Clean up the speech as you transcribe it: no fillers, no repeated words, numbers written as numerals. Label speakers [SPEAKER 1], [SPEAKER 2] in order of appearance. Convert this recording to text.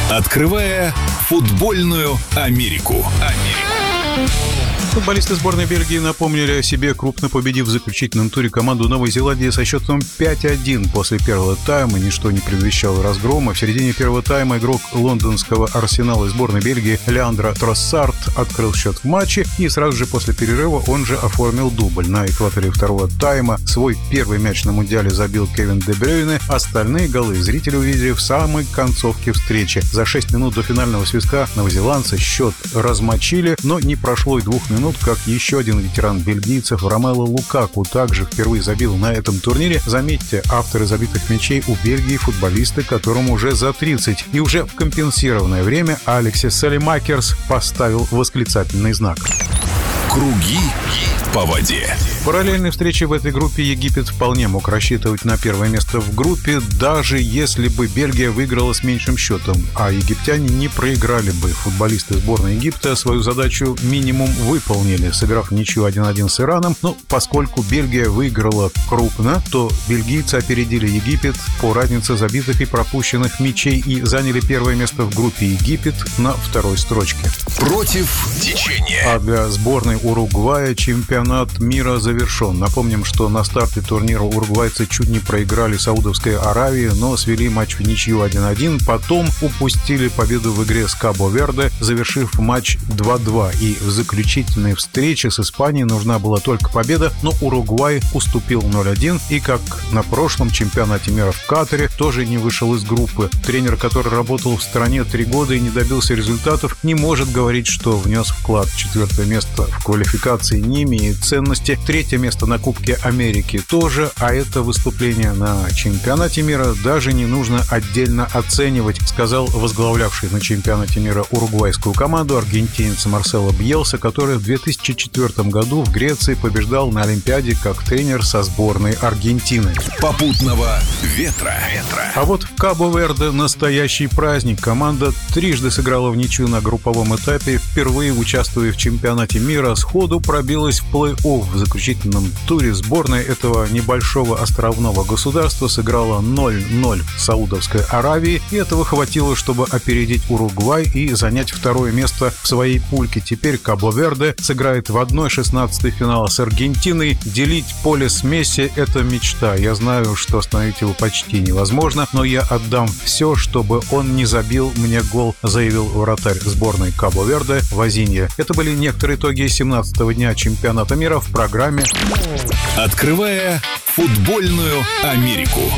[SPEAKER 1] Открывая футбольную Америку.
[SPEAKER 2] Футболисты сборной Бельгии напомнили о себе, крупно победив в заключительном туре команду Новой Зеландии со счетом 5-1 после первого тайма. Ничто не предвещало разгрома. В середине первого тайма игрок лондонского Арсенала и сборной Бельгии Леандро Троссард открыл счет в матче, и сразу же после перерыва он же оформил дубль. На экваторе второго тайма свой первый мяч на Мундиале забил Кевин Де Брюйне. Остальные голы зрители увидели в самой концовке встречи. За 6 минут до финального свистка новозеландцы счет размочили, но не прошло и 2 минут, как еще один ветеран бельгийцев Ромело Лукаку также впервые забил на этом турнире. Заметьте, авторы забитых мячей у Бельгии футболисты, которым уже за 30. И уже в компенсированное время Алексис Салемакерс поставил восклицательный знак.
[SPEAKER 1] Круги по воде.
[SPEAKER 2] В параллельной встрече в этой группе Египет вполне мог рассчитывать на первое место в группе, даже если бы Бельгия выиграла с меньшим счетом, а египтяне не проиграли бы. Футболисты сборной Египта свою задачу минимум выполнили, сыграв ничью 1-1 с Ираном. Но поскольку Бельгия выиграла крупно, то бельгийцы опередили Египет по разнице забитых и пропущенных мячей и заняли первое место в группе. Египет на второй строчке.
[SPEAKER 1] Против течения.
[SPEAKER 2] А для сборной Уругвая чемпионат мира завершен. Напомним, что на старте турнира уругвайцы чуть не проиграли Саудовской Аравии, но свели матч в ничью 1-1. Потом упустили победу в игре с Кабо-Верде, завершив матч 2-2. И в заключительной встрече с Испанией нужна была только победа, но Уругвай уступил 0-1. И как на прошлом чемпионате мира в Катаре, тоже не вышел из группы. Тренер, который работал в стране 3 года и не добился результатов, не может говорить, что внес вклад. 4-е место в квалификации не имеет ценности. 3-е место на Кубке Америки тоже, а это выступление на чемпионате мира даже не нужно отдельно оценивать, сказал возглавлявший на чемпионате мира уругвайскую команду аргентинец Марсело Бьелса, который в 2004 году в Греции побеждал на Олимпиаде как тренер со сборной Аргентины.
[SPEAKER 1] Попутного ветра.
[SPEAKER 2] А вот в Кабо-Верде настоящий праздник. Команда трижды сыграла в ничью на групповом этапе, впервые участвуя в чемпионате мира, сходу пробилась в плей-офф. В заключительном туре сборная этого небольшого островного государства сыграла 0-0 в Саудовской Аравии, и этого хватило, чтобы опередить Уругвай и занять второе место в своей пульке. Теперь Кабо-Верде сыграет в 1/16 финала с Аргентиной. Делить поле с Месси — это мечта. Я знаю, что остановить его почти невозможно, но я отдам все, чтобы он не забил мне гол, заявил вратарь сборной Кабо-Верде Вазинья. Это были некоторые итоги 17-го дня чемпионата мира в программе
[SPEAKER 1] «Открывая футбольную Америку».